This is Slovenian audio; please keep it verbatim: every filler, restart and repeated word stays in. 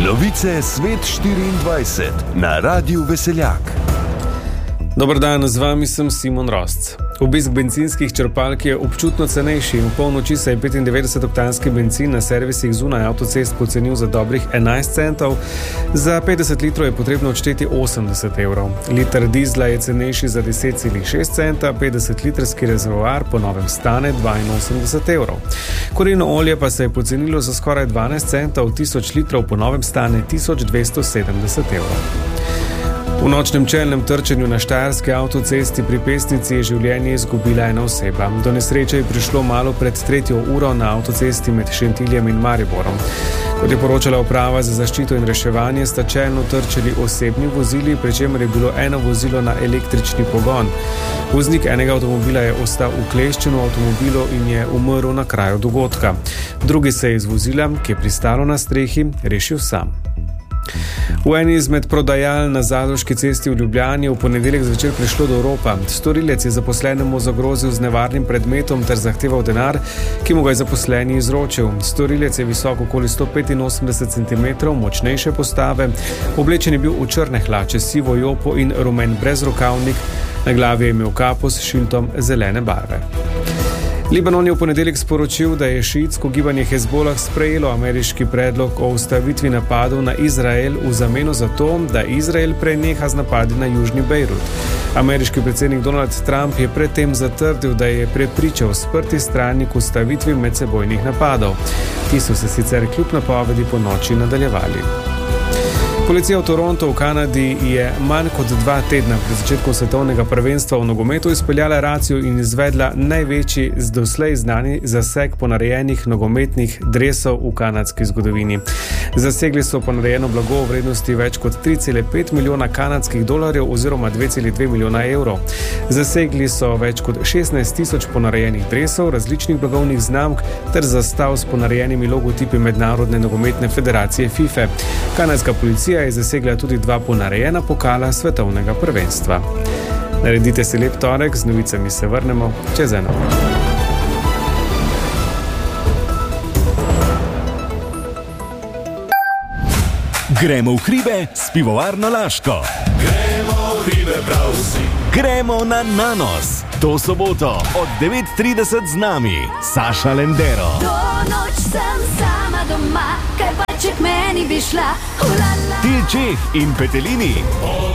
Novice Svet štiriindvajset na Radiu Veseljak. Dober dan, z vami sem Simon Rosc. Obisk bencinskih črpalk je občutno cenejši. V polnoči se je petindevetdesetoktanski bencin na servisih zunaj avtocest pocenil za dobrih enajst centov, za petdeset litrov je potrebno odšteti osemdeset evrov. Liter dizla je cenejši za deset celih šest centa, petdeset litrski rezervoar po novem stane dvainosemdeset evrov. Kurilno olje pa se je pocenilo za skoraj dvanajst centov, tisoč litrov po novem stane tisoč dvesto sedemdeset evrov. V nočnem čelnem trčenju na štajerski avtocesti pri Pesnici je življenje izgubila ena oseba. Do nesreče je prišlo malo pred tretjo uro na avtocesti med Šentiljem in Mariborom. Kot je poročala uprava za zaščito in reševanje, sta čelno trčili osebni vozili, pri čemer je bilo eno vozilo na električni pogon. Voznik enega avtomobila je ostal ukleščen v avtomobilu in je umrl na kraju dogodka. Drugi se je iz vozila, ki je pristalo na strehi, rešil sam. V eni izmed prodajal na Zadruški cesti v Ljubljani v ponedeljek zvečer prišlo do ropa. Storilec je zaposlenemu zagrozil z nevarnim predmetom ter zahteval denar, ki mu ga je zaposleni izročil. Storilec je visok okoli sto petinosemdeset centimetrov, močnejše postave, oblečen je bil v črne hlače, sivo jopo in rumen brezrokavnik, na glavi je imel kapo s šildom zelene barve. Libanon je v ponedeljek sporočil, da je šiitsko gibanje Hezbolah sprejelo ameriški predlog o ustavitvi napadov na Izrael v zameno za to, da Izrael preneha z napadi na južni Bejrut. Ameriški predsednik Donald Trump je predtem zatrdil, da je prepričal sprti strani k ustavitvi medsebojnih napadov. Ti so se sicer kljub napovedi po noči nadaljevali. Policija v Torontu v Kanadi je manj kot dva tedna pred začetkom svetovnega prvenstva v nogometu izpeljala racijo in izvedla največji z doslej znani zaseg ponarejenih nogometnih dresov v kanadski zgodovini. Zasegli so ponarejeno blago v vrednosti več kot tri cele pet milijona kanadskih dolarjev oziroma dve cele dve milijona evrov. Zasegli so več kot šestnajst tisoč ponarejenih dresov, različnih blagovnih znamk ter zastav s ponarejenimi logotipi Mednarodne nogometne federacije FIFA. Kanadska policija je zasegla tudi dva ponarejena pokala svetovnega prvenstva. Naredite si lep torek, z novicami se vrnemo čez eno. Gremo v hribe s pivovarno Laško. Gremo v hribe prav vsi. Gremo na Nanos. To soboto od devet trideset z nami Saša Lendero. To noč sem sama doma, kaj pa če k meni bi šla. Ulala. Tilčeh in Petelini.